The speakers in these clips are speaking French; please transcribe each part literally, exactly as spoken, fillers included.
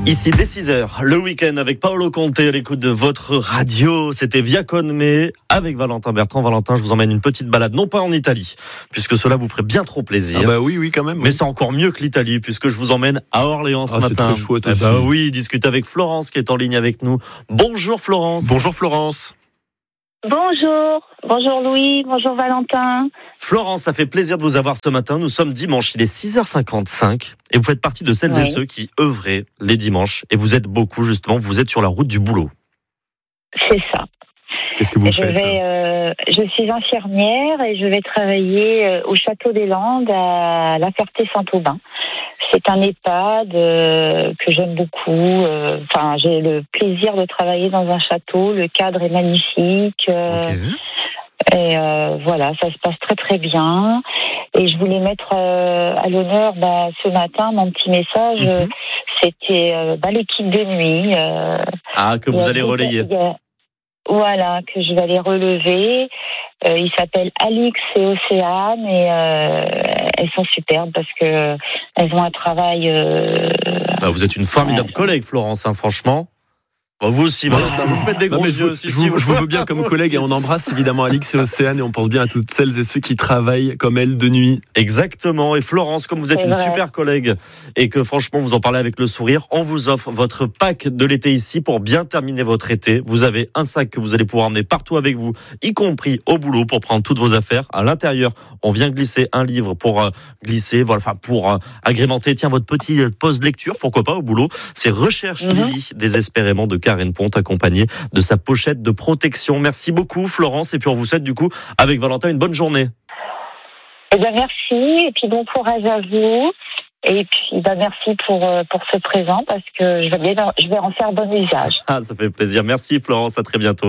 Ici, dès six heures, le week-end avec Paolo Conte à l'écoute de votre radio. C'était Via Conme avec Valentin Bertrand. Valentin, je vous emmène une petite balade, non pas en Italie, puisque cela vous ferait bien trop plaisir. Ah bah oui, oui, quand même. Mais oui. c'est encore mieux que l'Italie, puisque je vous emmène à Orléans ce ah, matin. C'est très chouette eh aussi. bah oui, discuter avec Florence qui est en ligne avec nous. Bonjour Florence. Bonjour Florence. Bonjour, bonjour Louis, bonjour Valentin. Florence, ça fait plaisir de vous avoir ce matin. Nous sommes dimanche, il est six heures cinquante-cinq et vous faites partie de celles oui. et ceux qui œuvraient les dimanches. Et vous êtes beaucoup justement, vous êtes sur la route du boulot. C'est ça. Qu'est-ce que vous je faites vais, euh, Je suis infirmière et je vais travailler euh, au Château des Landes à La Ferté-Saint-Aubin. C'est un EHPAD euh, que j'aime beaucoup. Euh, enfin, j'ai le plaisir de travailler dans un château. Le cadre est magnifique. Euh, Ok. Et euh, voilà, ça se passe très très bien. Et je voulais mettre euh, à l'honneur bah, ce matin mon petit message. Mm-hmm. euh, C'était euh, bah, l'équipe de nuit. Euh, Ah, que vous allez relayer. Il y a, Voilà, que je vais aller relever. Euh, ils s'appellent Alix et Océane et euh, elles sont superbes parce que elles ont un travail. Euh... Bah, vous êtes une formidable ouais. collègue, Florence, hein, franchement. Bah, vous aussi, voilà, Ah, vous faites des non, gros mais je, yeux. vous, Si, je, si, vous, je vous veux bien comme Vous collègue et aussi. on embrasse évidemment Alix et Océane et on pense bien à toutes celles et ceux qui travaillent comme elle de nuit. Exactement. Et Florence, comme vous êtes C'est une vrai. super collègue et que franchement vous en parlez avec le sourire, on vous offre votre pack de l'été ici pour bien terminer votre été. Vous avez un sac que vous allez pouvoir emmener partout avec vous, y compris au boulot pour prendre toutes vos affaires. À l'intérieur, on vient glisser un livre pour euh, glisser, voilà, enfin pour euh, agrémenter, tiens, votre petit euh, pause lecture, pourquoi pas au boulot. C'est Recherche Mhm. Lily, désespérément de Karine Ponte, accompagnée de sa pochette de protection. Merci beaucoup Florence et puis on vous souhaite du coup avec Valentin une bonne journée. Eh bien, merci et puis bon courage à vous. Et puis bah, merci pour euh, pour ce présent parce que je vais bien, je vais en faire bon usage. Ah, ça fait plaisir. Merci Florence, à très bientôt.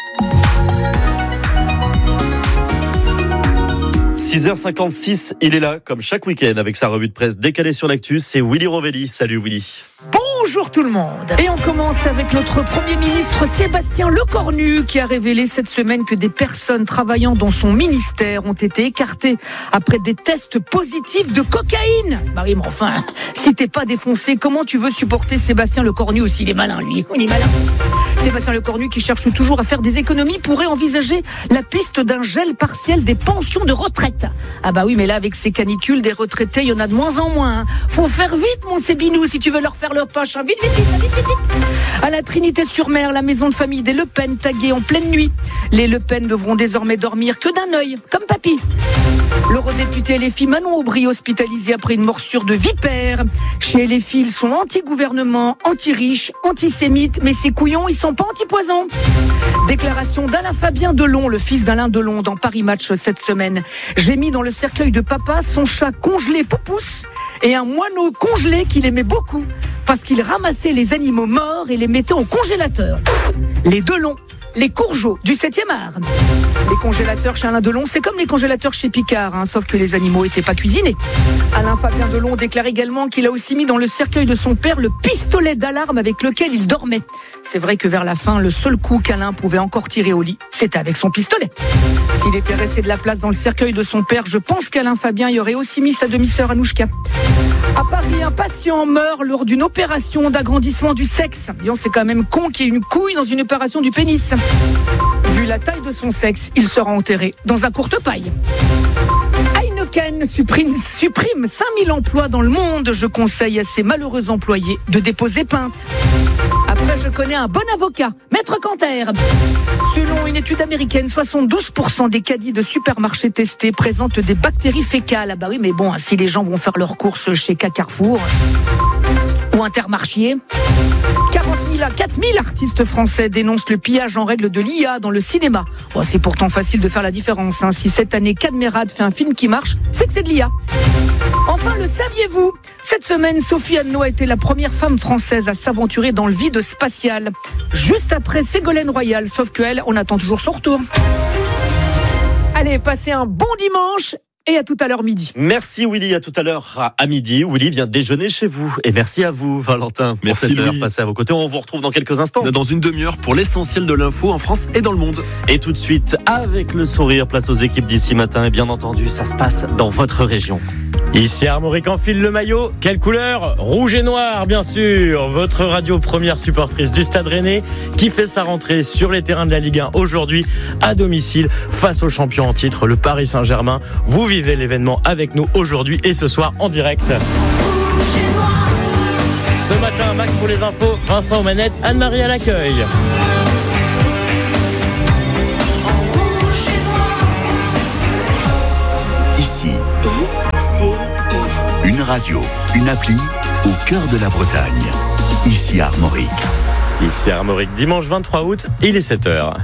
six heures cinquante-six, il est là, comme chaque week-end, avec sa revue de presse décalée sur l'actu. C'est Willy Rovelli. Salut Willy. Bonjour tout le monde. Et on commence avec notre Premier ministre Sébastien Lecornu qui a révélé cette semaine que des personnes travaillant dans son ministère ont été écartées après des tests positifs de cocaïne. Marie, mais enfin, si t'es pas défoncé, comment tu veux supporter Sébastien Lecornu aussi? Il est malin, lui. Il est malin. Sébastien Lecornu, qui cherche toujours à faire des économies, pourrait envisager la piste d'un gel partiel des pensions de retraite. Ah bah oui, mais là, avec ces canicules, des retraités, il y en a de moins en moins. Faut faire vite, mon Sébinou, si tu veux leur faire leur poche. Vite, vite, vite, vite, vite, vite. À la Trinité-sur-Mer, la maison de famille des Le Pen taguée en pleine nuit. Les Le Pen devront désormais dormir que d'un œil, comme papy. L'eurodéputé L F I Manon Aubry hospitalisé après une morsure de vipère. Chez L F I, ils sont anti-gouvernement, anti-riches, antisémites, mais ces couillons, ils sont pas anti-poison. Déclaration d'Alain Fabien Delon, le fils d'Alain Delon, dans Paris Match cette semaine. J'ai mis dans le cercueil de papa son chat congelé Poupousse et un moineau congelé qu'il aimait beaucoup parce qu'il ramassait les animaux morts et les mettait au congélateur. Les Delon, les Courgeaux du septième art. Les congélateurs chez Alain Delon, c'est comme les congélateurs chez Picard, hein, sauf que les animaux n'étaient pas cuisinés. Alain Fabien Delon déclare également qu'il a aussi mis dans le cercueil de son père le pistolet d'alarme avec lequel il dormait. C'est vrai que vers la fin, le seul coup qu'Alain pouvait encore tirer au lit, c'était avec son pistolet. S'il était resté de la place dans le cercueil de son père, je pense qu'Alain Fabien y aurait aussi mis sa demi-sœur Anouchka. À Paris, un patient meurt lors d'une opération d'agrandissement du sexe. Bien, c'est quand même con qu'il y ait une couille dans une opération du pénis. Vu la taille de son sexe, il sera enterré dans un courte-paille. Heineken supprime, supprime cinq mille emplois dans le monde. Je conseille à ces malheureux employés de déposer plainte. Après, je connais un bon avocat, Maître Canter. Selon une étude américaine, soixante-douze pour cent des caddies de supermarchés testés présentent des bactéries fécales. Ah bah oui, mais bon, si les gens vont faire leurs courses chez Carrefour ou Intermarché. quarante mille à quatre mille artistes français dénoncent le pillage en règle de l'I A dans le cinéma. Bon, c'est pourtant facile de faire la différence. Hein. Si cette année Cadmerade fait un film qui marche, c'est que c'est de l'I A. Enfin, le saviez-vous? Cette semaine, Sophie Anneau a été la première femme française à s'aventurer dans le vide spatial. Juste après Ségolène Royal, sauf qu'elle, on attend toujours son retour. Allez, passez un bon dimanche. Et à tout à l'heure midi. Merci Willy, à tout à l'heure à midi. Willy vient déjeuner chez vous. Et merci à vous Valentin pour Merci, cette heure Louis. passée à vos côtés. On vous retrouve dans quelques instants. Dans une demi-heure pour l'essentiel de l'info en France et dans le monde. Et tout de suite, avec le sourire, place aux équipes d'ici matin. Et bien entendu, ça se passe dans votre région. Ici Armorique enfile le maillot. Quelle couleur ? Rouge et noir, bien sûr. Votre radio première supportrice du Stade Rennais qui fait sa rentrée sur les terrains de la Ligue un aujourd'hui à domicile face au champion en titre, le Paris Saint-Germain. Vous vivez l'événement avec nous aujourd'hui et ce soir en direct. Ce matin, Max pour les infos, Vincent aux manettes, Anne-Marie à l'accueil. Ici, une radio, une appli au cœur de la Bretagne. Ici Armorique. Ici Armorique, dimanche vingt-trois août, il est sept heures.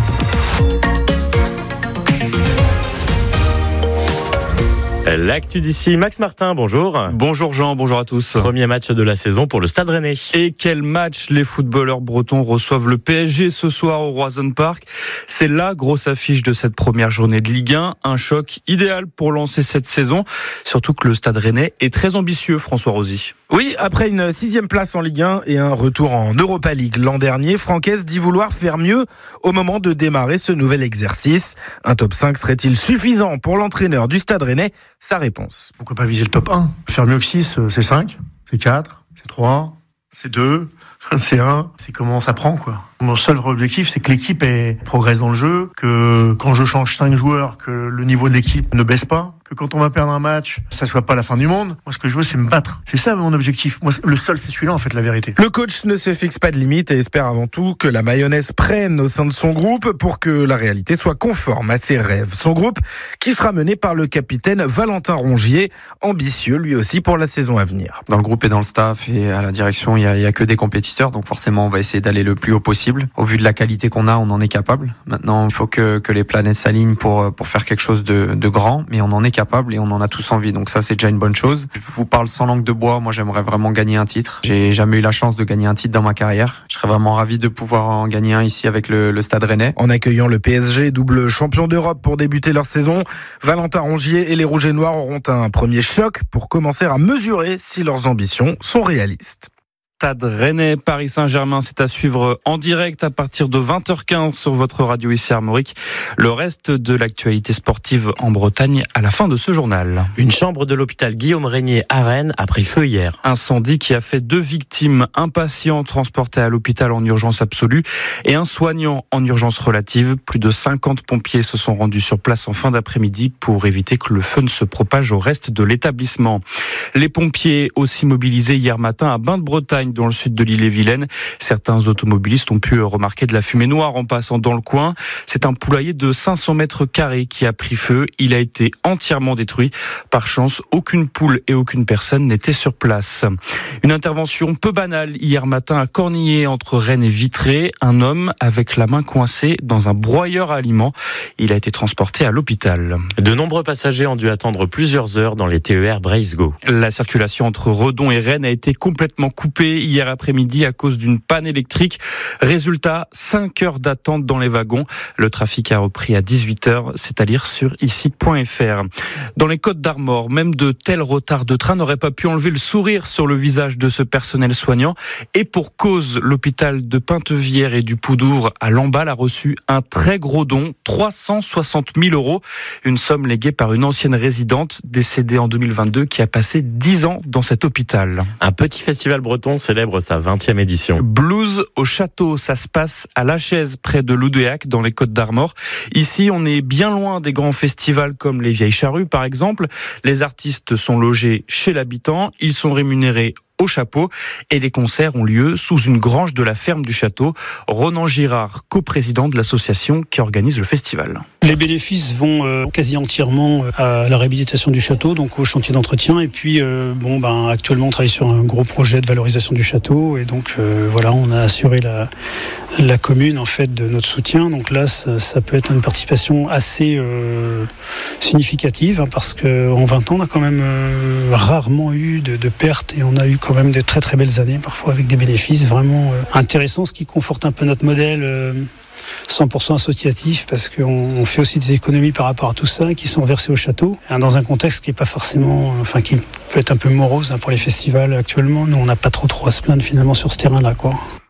L'actu d'ici, Max Martin, bonjour. Bonjour Jean, bonjour à tous. Premier match de la saison pour le Stade Rennais. Et quel match! Les footballeurs bretons reçoivent le P S G ce soir au Roazhon Park. C'est la grosse affiche de cette première journée de Ligue un. Un choc idéal pour lancer cette saison. Surtout que le Stade Rennais est très ambitieux, François Rosy. Oui, après une sixième place en Ligue un et un retour en Europa League l'an dernier, Francaise dit vouloir faire mieux au moment de démarrer ce nouvel exercice. Un top cinq serait-il suffisant pour l'entraîneur du Stade Rennais? Sa réponse. Pourquoi pas viser le top un? Faire mieux que six, c'est cinq, c'est quatre, c'est trois, c'est deux, c'est un. C'est comment ça prend, quoi. Mon seul objectif, c'est que l'équipe est, progresse dans le jeu, que quand je change cinq joueurs, que le niveau de l'équipe ne baisse pas, que quand on va perdre un match, ça soit pas la fin du monde. Moi, ce que je veux, c'est me battre. C'est ça mon objectif. Moi, le seul, c'est celui-là, en fait, la vérité. Le coach ne se fixe pas de limite et espère avant tout que la mayonnaise prenne au sein de son groupe pour que la réalité soit conforme à ses rêves. Son groupe qui sera mené par le capitaine Valentin Rongier, ambitieux lui aussi pour la saison à venir. Dans le groupe et dans le staff et à la direction, il y a, il y a que des compétiteurs, donc forcément, on va essayer d'aller le plus haut possible. Au vu de la qualité qu'on a, on en est capable. Maintenant, il faut que, que les planètes s'alignent pour, pour faire quelque chose de, de grand, mais on en est capable et on en a tous envie. Donc ça, c'est déjà une bonne chose. Je vous parle sans langue de bois. Moi, j'aimerais vraiment gagner un titre. J'ai jamais eu la chance de gagner un titre dans ma carrière. Je serais vraiment ravi de pouvoir en gagner un ici avec le, le Stade Rennais. En accueillant le P S G, double champion d'Europe pour débuter leur saison, Valentin Rongier et les Rouges et Noirs auront un premier choc pour commencer à mesurer si leurs ambitions sont réalistes. Stade Rennais, Paris Saint-Germain, c'est à suivre en direct à partir de vingt heures quinze sur votre radio ici Armorique. Le reste de l'actualité sportive en Bretagne à la fin de ce journal. Une chambre de l'hôpital Guillaume Régnier à Rennes a pris feu hier. Incendie qui a fait deux victimes, un patient transporté à l'hôpital en urgence absolue et un soignant en urgence relative. Plus de cinquante pompiers se sont rendus sur place en fin d'après-midi pour éviter que le feu ne se propage au reste de l'établissement. Les pompiers aussi mobilisés hier matin à Bain-de-Bretagne dans le sud de l'île-et-Vilaine. Certains automobilistes ont pu remarquer de la fumée noire en passant dans le coin. C'est un poulailler de cinq cents mètres carrés qui a pris feu. Il a été entièrement détruit. Par chance, aucune poule et aucune personne n'était sur place. Une intervention peu banale hier matin à Cornillé entre Rennes et Vitré. Un homme avec la main coincée dans un broyeur à aliments. Il a été transporté à l'hôpital. De nombreux passagers ont dû attendre plusieurs heures dans les T E R Breizego. La circulation entre Redon et Rennes a été complètement coupée hier après-midi à cause d'une panne électrique. Résultat, cinq heures d'attente dans les wagons. Le trafic a repris à dix-huit heures, c'est à lire sur ici point f r. Dans les Côtes d'Armor, même de tels retards de train n'auraient pas pu enlever le sourire sur le visage de ce personnel soignant. Et pour cause, l'hôpital de Pintevière et du Poudouvre à Lamballe a reçu un très gros don, trois cent soixante mille euros. Une somme léguée par une ancienne résidente décédée en deux mille vingt-deux qui a passé dix ans dans cet hôpital. Un petit festival breton célèbre sa vingtième édition. Blues au château, ça se passe à La Chaise, près de Loudéac, dans les Côtes d'Armor. Ici, on est bien loin des grands festivals comme les Vieilles Charrues, par exemple. Les artistes sont logés chez l'habitant, ils sont rémunérés au chapeau et les concerts ont lieu sous une grange de la ferme du château. Ronan Girard, coprésident de l'association qui organise le festival. Les bénéfices vont euh, quasi entièrement à la réhabilitation du château, donc au chantier d'entretien. Et puis, euh, bon, ben, actuellement, on travaille sur un gros projet de valorisation du château. Et donc, euh, voilà, on a assuré la, la commune, en fait, de notre soutien. Donc là, ça, ça peut être une participation assez euh, significative, hein, parce qu'en vingt ans, on a quand même euh, rarement eu de, de pertes et on a eu quand même des très très belles années, parfois avec des bénéfices vraiment euh, intéressants, ce qui conforte un peu notre modèle euh, cent pour cent associatif, parce qu'on on fait aussi des économies par rapport à tout ça qui sont versées au château, hein, dans un contexte qui est pas forcément, enfin qui peut être un peu morose, hein, pour les festivals actuellement. Nous, on n'a pas trop trop à se plaindre finalement sur ce terrain-là, quoi.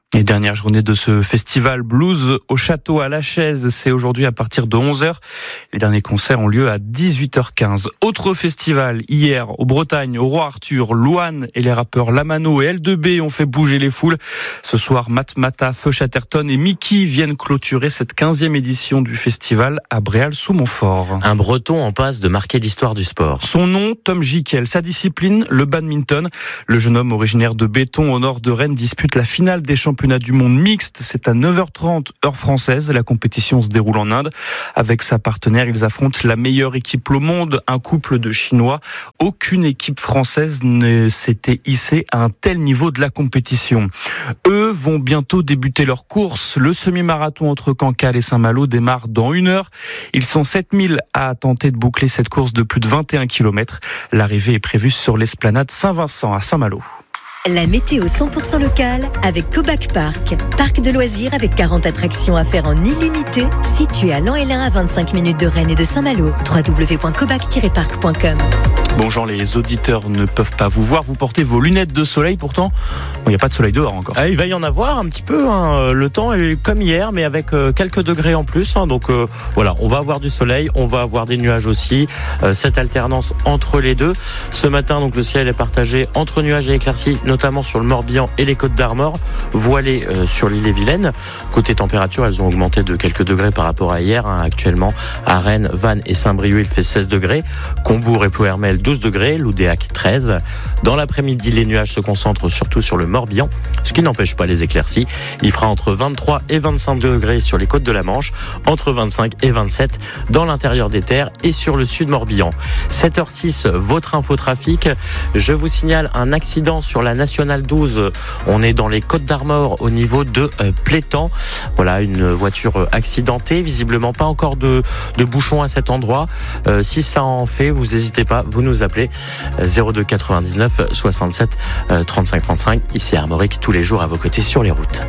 Et dernière journée de ce festival Blues au Château à La Chaise, c'est aujourd'hui à partir de onze heures. Les derniers concerts ont lieu à dix-huit heures quinze. Autre festival, hier, au Bretagne, au Roi Arthur, Louane et les rappeurs Lamano et L deux B ont fait bouger les foules. Ce soir, Matmata, Feu Chatterton et Mickey viennent clôturer cette quinzième édition du festival à Bréal-sous-Montfort. Un Breton en passe de marquer l'histoire du sport. Son nom, Tom Jikel. Sa discipline, le badminton. Le jeune homme originaire de Béton au nord de Rennes dispute la finale des championnats du monde mixte. C'est à neuf heures trente heure française. La compétition se déroule en Inde. Avec sa partenaire, ils affrontent la meilleure équipe au monde, un couple de Chinois. Aucune équipe française ne s'était hissée à un tel niveau de la compétition. Eux vont bientôt débuter leur course. Le semi-marathon entre Cancale et Saint-Malo démarre dans une heure. Ils sont sept mille à tenter de boucler cette course de plus de vingt et un kilomètres. L'arrivée est prévue sur l'esplanade Saint-Vincent à Saint-Malo. La météo cent pour cent locale avec Cobac Park. Parc de loisirs avec quarante attractions à faire en illimité, situé à Lan-Hélin à vingt-cinq minutes de Rennes et de Saint-Malo. w w w point cobac tiret parc point com. Bon Jean, les auditeurs ne peuvent pas vous voir. Vous portez vos lunettes de soleil pourtant. Il n'y a pas de soleil dehors encore. Ah, il va y en avoir un petit peu. Hein. Le temps est comme hier, mais avec euh, quelques degrés en plus. Hein. Donc euh, voilà, on va avoir du soleil, on va avoir des nuages aussi. Euh, cette alternance entre les deux. Ce matin, donc le ciel est partagé entre nuages et éclaircies, notamment sur le Morbihan et les Côtes d'Armor, voilées euh, sur l'île-et-Vilaine. Côté température, elles ont augmenté de quelques degrés par rapport à hier. Hein. Actuellement, à Rennes, Vannes et Saint-Brieuc, il fait seize degrés. Combourg et Ploërmel, douze degrés. Loudéac, treize. Dans l'après-midi, les nuages se concentrent surtout sur le Morbihan, ce qui n'empêche pas les éclaircies. Il fera entre vingt-trois et vingt-cinq degrés sur les côtes de la Manche, entre vingt-cinq et vingt-sept dans l'intérieur des terres et sur le sud Morbihan. sept heures six, votre infotrafic. Je vous signale un accident sur la nationale douze. On est dans les Côtes d'Armor au niveau de euh, Plétan. Voilà, une voiture accidentée. Visiblement pas encore de, de bouchon à cet endroit. Euh, si ça en fait, vous n'hésitez pas, vous nous appelez zéro deux quatre-vingt-dix-neuf soixante-sept trente-cinq trente-cinq. Ici Armorique, tous les jours à vos côtés sur les routes.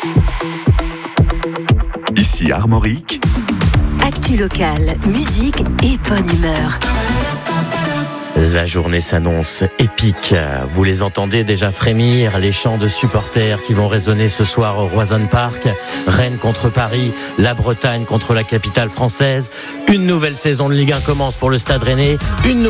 Ici Armorique. Actu locale, musique et bonne humeur. La journée s'annonce épique. Vous les entendez déjà frémir, les chants de supporters qui vont résonner ce soir au Roison Park. Rennes contre Paris, la Bretagne contre la capitale française. Une nouvelle saison de Ligue un commence pour le Stade Rennais. Une